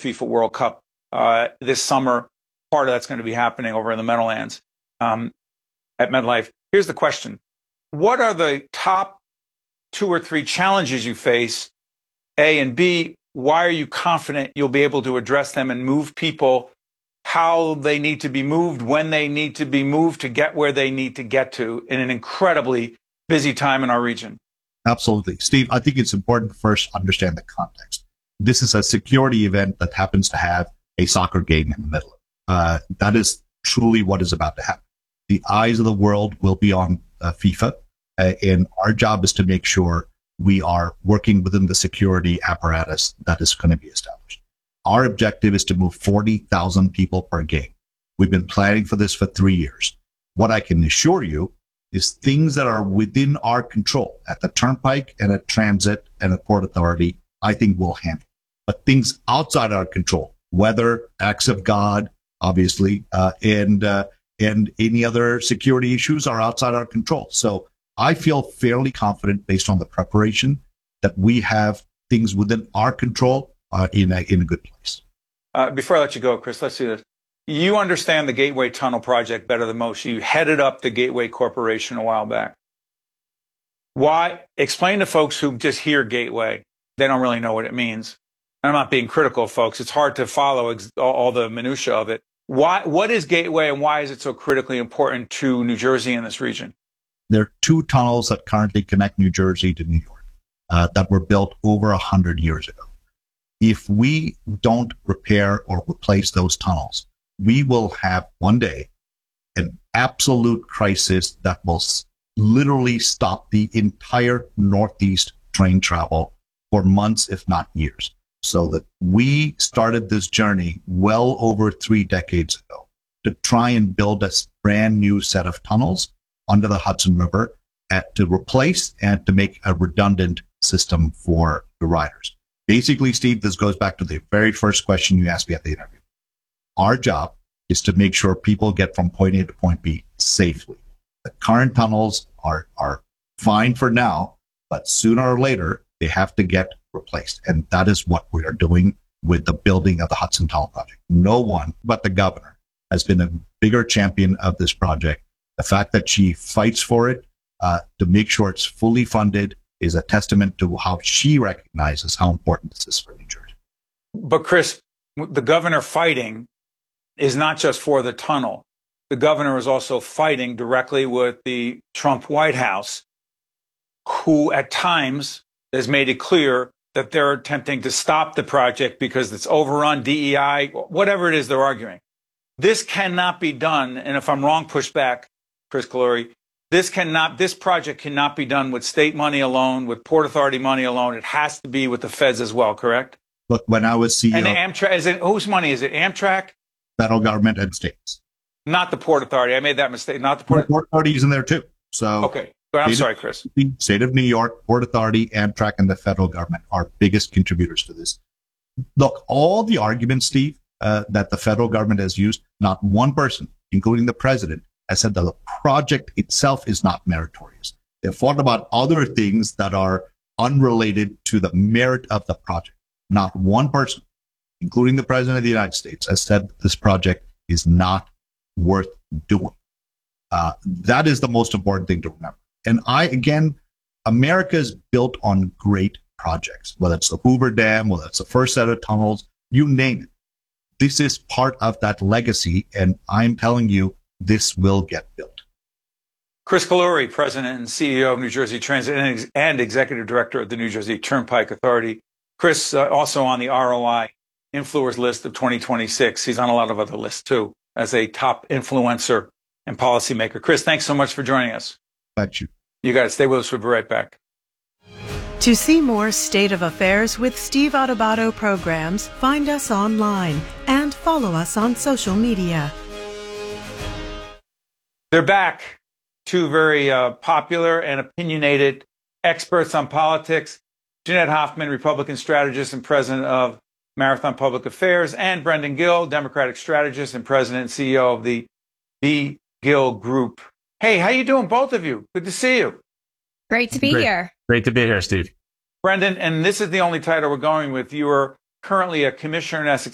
FIFA World Cup this summer. Part of that's going to be happening over in the Meadowlands at MetLife. Here's the question. What are the top 2 or 3 challenges you face, A, and B, why are you confident you'll be able to address them and move people how they need to be moved, when they need to be moved to get where they need to get to in an incredibly busy time in our region? Absolutely. Steve, I think it's important to first understand the context. This is a security event that happens to have a soccer game in the middle of it. That is truly what is about to happen. The eyes of the world will be on FIFA, and our job is to make sure we are working within the security apparatus that is going to be established. Our objective is to move 40,000 people per game. We've been planning for this for 3 years. What I can assure you is things that are within our control at the Turnpike and at Transit and at Port Authority, I think we'll handle. But things outside our control, weather, acts of God, obviously, and any other security issues are outside our control. So I feel fairly confident based on the preparation that we have things within our control in a good place. Before I let you go, Chris, let's do this. You understand the Gateway Tunnel project better than most. You headed up the Gateway Corporation a while back. Why? Explain to folks who just hear Gateway. They don't really know what it means. And I'm not being critical of folks. It's hard to follow all the minutia of it. What is Gateway and why is it so critically important to New Jersey and this region? There are 2 tunnels that currently connect New Jersey to New York that were built over 100 years ago. If we don't repair or replace those tunnels, we will have one day an absolute crisis that will literally stop the entire Northeast train travel for months, if not years. So that we started this journey well over 3 decades ago to try and build a brand new set of tunnels under the Hudson River to replace and to make a redundant system for the riders. Basically, Steve, this goes back to the very first question you asked me at the interview. Our job is to make sure people get from point A to point B safely. The current tunnels are fine for now, but sooner or later, they have to get replaced. And that is what we are doing with the building of the Hudson Tunnel project. No one but the governor has been a bigger champion of this project. The fact that she fights for it to make sure it's fully funded is a testament to how she recognizes how important this is for New Jersey. But Chris, the governor fighting is not just for the tunnel. The governor is also fighting directly with the Trump White House, who at times has made it clear that they're attempting to stop the project because it's overrun, DEI, whatever it is they're arguing. This cannot be done, and if I'm wrong, push back, Chris Caluri. This project cannot be done with state money alone, with Port Authority money alone. It has to be with the feds as well, correct? Look, when I was CEO... And Amtrak, whose money is it? Amtrak? Federal government and states. Not the Port Authority. I made that mistake. Not the Port Authority is in there too. So okay. I'm sorry, Chris. The state of New York, Port Authority, Amtrak, and the federal government are biggest contributors to this. Look, all the arguments, Steve, that the federal government has used, not one person, including the president, has said that the project itself is not meritorious. They've thought about other things that are unrelated to the merit of the project. Not one person, including the president of the United States, has said that this project is not worth doing. That is the most important thing to remember. And America is built on great projects, whether it's the Hoover Dam, whether it's the first set of tunnels, you name it. This is part of that legacy, and I'm telling you, this will get built. Chris Caluri, President and CEO of New Jersey Transit and Executive Director of the New Jersey Turnpike Authority. Chris, also on the ROI Influencers list of 2026. He's on a lot of other lists, too, as a top influencer and policymaker. Chris, thanks so much for joining us. Thank you. You got to stay with us. We'll be right back. To see more State of Affairs with Steve Adubato programs, find us online and follow us on social media. They're back. 2 very popular and opinionated experts on politics. Jeanette Hoffman, Republican strategist and president of Marathon Public Affairs, and Brendan Gill, Democratic strategist and president and CEO of the B. Gill Group. Hey, how you doing, both of you? Good to see you. Great to be here. Great to be here, Steve. Brendan, and this is the only title we're going with. You are currently a commissioner in Essex